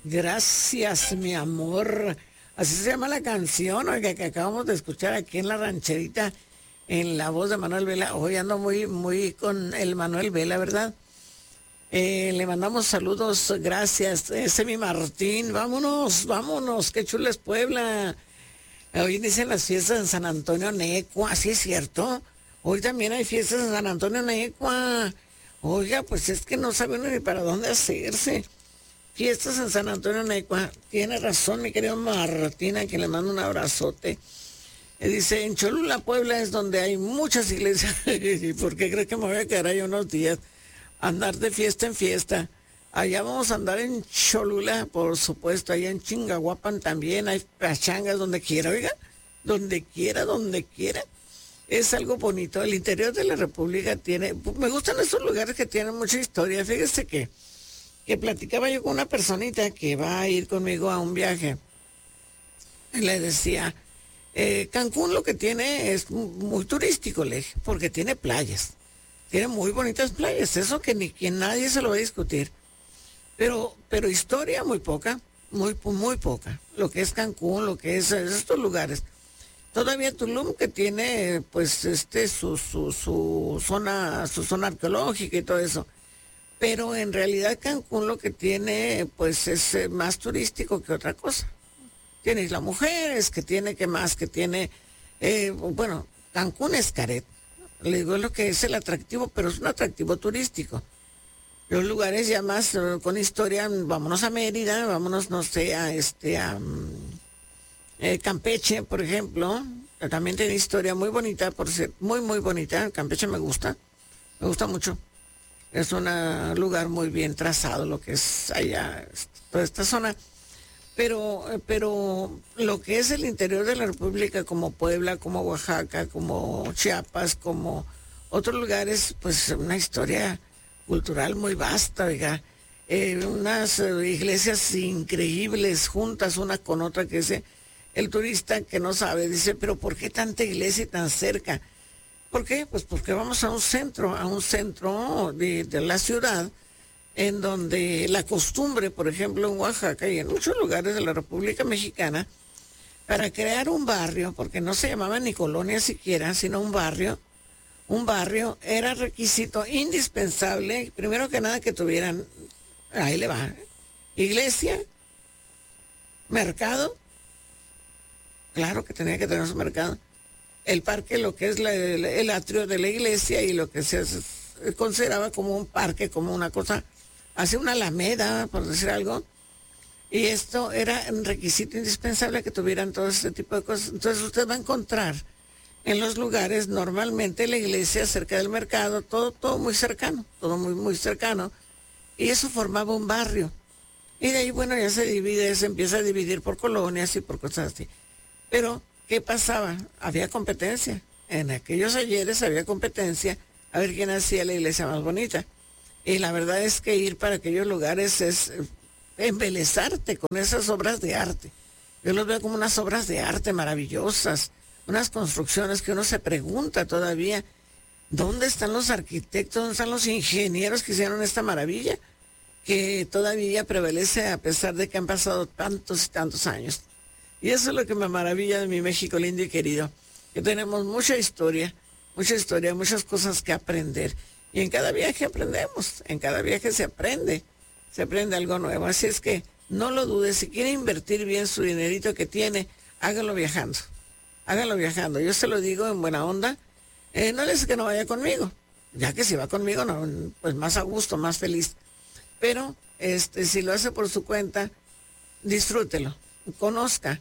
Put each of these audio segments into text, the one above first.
Gracias, mi amor. Así se llama la canción, oiga, que acabamos de escuchar aquí en La Rancherita, en la voz de Manuel Vela. Hoy ando muy con el Manuel Vela, ¿verdad? Le mandamos saludos, gracias. Ese mi Martín, vámonos, qué chula es Puebla. Hoy dicen las fiestas en San Antonio Necua, ¿sí es cierto? Hoy también hay fiestas en San Antonio Necua. Oiga, pues es que no sabe uno ni para dónde hacerse. Fiestas en San Antonio Necua. Tiene razón, mi querido Martín, a quien le mando un abrazote. Dice, en Cholula, Puebla, es donde hay muchas iglesias. ¿Y por qué cree que me voy a quedar ahí unos días? Andar de fiesta en fiesta. Allá vamos a andar en Cholula, por supuesto. Allá en Chingahuapan también hay pachangas donde quiera, oiga. Donde quiera. Es algo bonito. El interior de la República tiene... Me gustan esos lugares que tienen mucha historia. Fíjese que platicaba yo con una personita que va a ir conmigo a un viaje. Y le decía, Cancún lo que tiene es muy turístico, le dije, porque tiene playas. Tiene muy bonitas playas, eso que nadie se lo va a discutir. Pero historia muy poca, muy poca. Lo que es Cancún, lo que es estos lugares. Todavía Tulum, que tiene pues su zona arqueológica y todo eso. Pero en realidad Cancún lo que tiene pues es más turístico que otra cosa. Tiene Isla Mujeres, que tiene, ¿qué más? Que tiene, bueno, Cancún es Caret. Le digo, es lo que es el atractivo, pero es un atractivo turístico. Los lugares ya más con historia, vámonos a Mérida, vámonos, no sé, a Campeche, por ejemplo. También tiene historia muy bonita, por ser muy bonita. Campeche me gusta mucho. Es un lugar muy bien trazado, lo que es allá, toda esta zona. Pero lo que es el interior de la República, como Puebla, como Oaxaca, como Chiapas, como otros lugares, pues una historia cultural muy vasta, oiga. Unas iglesias increíbles juntas una con otra, que dice el turista que no sabe, dice, pero ¿por qué tanta iglesia y tan cerca? ¿Por qué? Pues porque vamos a un centro de la ciudad, en donde la costumbre, por ejemplo, en Oaxaca y en muchos lugares de la República Mexicana, para crear un barrio, porque no se llamaba ni colonia siquiera, sino un barrio era requisito indispensable, primero que nada que tuvieran, ahí le va, iglesia, mercado, claro que tenía que tener su mercado, el parque, lo que es el atrio de la iglesia y lo que se consideraba como un parque, como una cosa, hace una alameda, por decir algo, y esto era un requisito indispensable que tuvieran todo este tipo de cosas. Entonces usted va a encontrar en los lugares normalmente la iglesia cerca del mercado, todo muy cercano, todo muy cercano, y eso formaba un barrio. Y de ahí, bueno, ya se empieza a dividir por colonias y por cosas así. Pero ¿qué pasaba? Había competencia. En aquellos ayeres había competencia a ver quién hacía la iglesia más bonita. Y la verdad es que ir para aquellos lugares es embelezarte con esas obras de arte. Yo los veo como unas obras de arte maravillosas, unas construcciones que uno se pregunta todavía, ¿dónde están los arquitectos, dónde están los ingenieros que hicieron esta maravilla? Que todavía prevalece a pesar de que han pasado tantos y tantos años. Y eso es lo que me maravilla de mi México lindo y querido, que tenemos muchas muchas cosas que aprender. Y en cada viaje aprendemos, en cada viaje se aprende algo nuevo. Así es que no lo dudes, si quiere invertir bien su dinerito que tiene, hágalo viajando. Yo se lo digo en buena onda, no le dice que no vaya conmigo, ya que si va conmigo, no, pues más a gusto, más feliz. Pero si lo hace por su cuenta, disfrútelo, conozca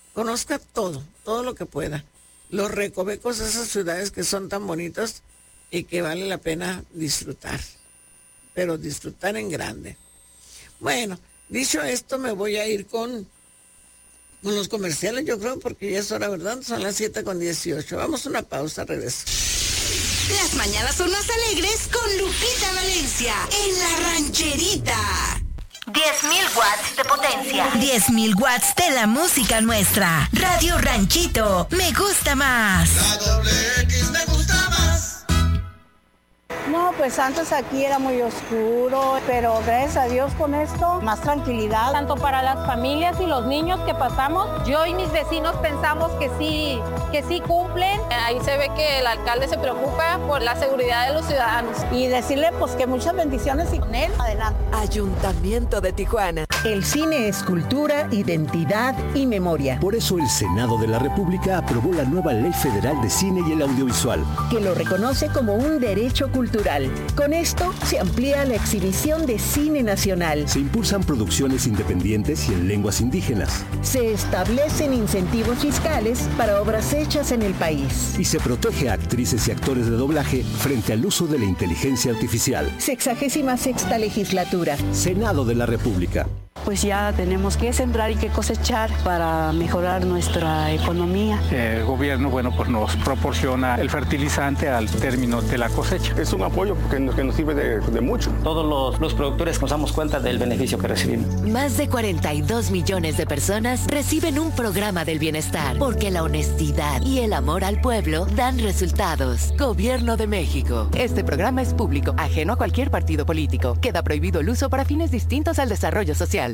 todo lo que pueda. Los recovecos de esas ciudades que son tan bonitos y que vale la pena disfrutar, pero disfrutar en grande. Bueno, dicho esto, me voy a ir con los comerciales, yo creo, porque ya es hora, ¿verdad? Son las 7:18. Vamos a una pausa, regreso. Las mañanas son más alegres con Lupita Valencia en La Rancherita. 10,000 watts de potencia. 10,000 watts de la música nuestra. Radio Ranchito, me gusta más. La doble X me gusta más. No, pues antes aquí era muy oscuro, pero gracias a Dios con esto, más tranquilidad. Tanto para las familias y los niños que pasamos, yo y mis vecinos pensamos que sí cumplen. Ahí se ve que el alcalde se preocupa por la seguridad de los ciudadanos. Y decirle pues que muchas bendiciones y con él, adelante. Ayuntamiento de Tijuana. El cine es cultura, identidad y memoria. Por eso el Senado de la República aprobó la nueva Ley Federal de Cine y el Audiovisual, que lo reconoce como un derecho cultural. Con esto se amplía la exhibición de cine nacional. Se impulsan producciones independientes y en lenguas indígenas. Se establecen incentivos fiscales para obras hechas en el país. Y se protege a actrices y actores de doblaje frente al uso de la inteligencia artificial. 66ª legislatura. Senado de la República. Pues ya tenemos que sembrar y que cosechar para mejorar nuestra economía. El gobierno, pues nos proporciona el fertilizante al término de la cosecha. Es un apoyo que nos sirve de mucho. Todos los productores nos damos cuenta del beneficio que recibimos. Más de 42 millones de personas reciben un programa del bienestar, porque la honestidad y el amor al pueblo dan resultados. Gobierno de México. Este programa es público, ajeno a cualquier partido político. Queda prohibido el uso para fines distintos al desarrollo social.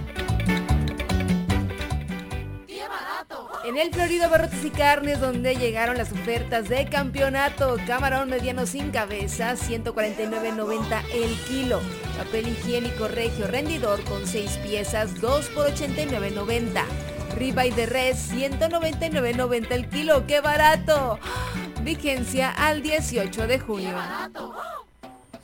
En el Florido Barrotes y Carnes, donde llegaron las ofertas de campeonato. Camarón mediano sin cabeza, 149.90 el kilo. Papel higiénico regio rendidor con 6 piezas, 2 por 89.90. Ribeye de res, 199.90 el kilo. ¡Qué barato! Vigencia al 18 de junio.